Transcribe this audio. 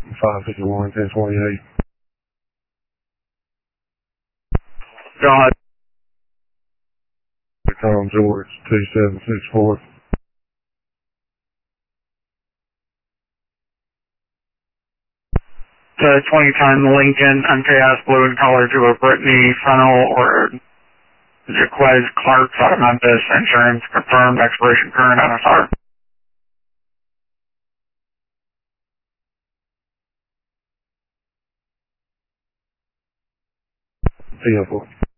551, 1028. Go ahead. Tom George, 2764. The 2010 Lincoln MKS blue in color to a Brittany Fennel or Jaquez Clark out of Memphis. Insurance confirmed. Expiration current NSR. Vehicle.